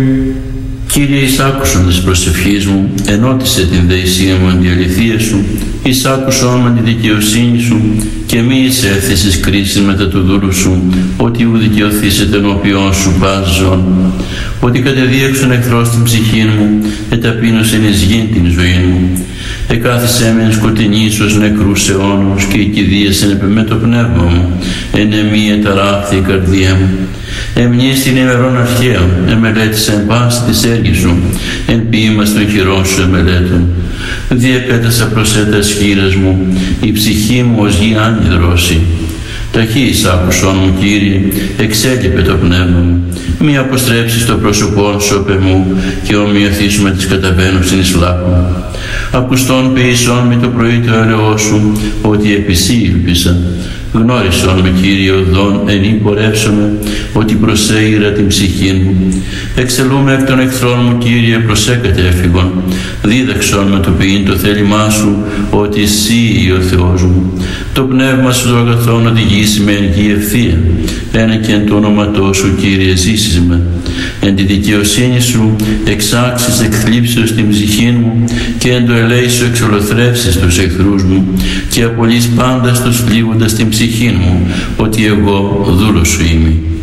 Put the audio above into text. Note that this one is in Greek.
Κύριε, εισάκουσον της προσευχής μου, ενώτισε την δεησία μου αντί αληθείας σου, εισάκουσον με τη δικαιοσύνη σου και μη εισέλθεις εις κρίσεις μετά του δούλου σου, ότι ου δικαιωθήσετε ενώπιον σου πας ζών. Ότι κατεδίωξον εχθρός την ψυχή μου, εταπείνωσεν εις γην την ζωή μου. Εκάθισέ με εν σκοτεινής ως νεκρούς αιώνους και οικηδίασεν επ' με το πνεύμα μου, εν εμή εταράχθη η καρδία μου. Εμνείς την ημερών αρχαίων, εμελέτησα εν πάση της έργης σου, εν ποίημας των χειρών σου εμελέτων. Διεπέτασα προς έτας χείρας μου, η ψυχή μου ως γη άνυδρωση. Ταχύς άκουσον μου, Κύριε, εξέλιπε το πνεύμα μου. Μη αποστρέψεις το πρόσωπό σου απ' εμού και ομοιωθείς με τις καταβαίνουσιν εις λάκκου. Ακουστών ποιησόν με το πρωί το έλεό σου, ότι επί σύ ήλπισα. Γνώρισον με, Κύριε, οδόν εν πορεύσομαι, ότι προσέειρα την ψυχή μου. Εξελούμε εκ των εχθρών μου, Κύριε, προσέκατε έφυγον. Δίδαξον με το ποιήν το θέλημά σου, ότι εσύ ο Θεός μου. Το πνεύμα σου το αγαθόν οδηγήσει με εν γη ευθεία. Ένα και εν το όνοματό σου, Κύριε, ζήσεις με. Εν τη δικαιοσύνη σου εξάξεις εκθλίψεως την ψυχή μου και εν το ελέη σου εξολοθρεύσεις τους εχθρούς μου και απολύς πάντα στους φλίγοντας την ψυχή μου, ότι εγώ δούλος σου είμαι.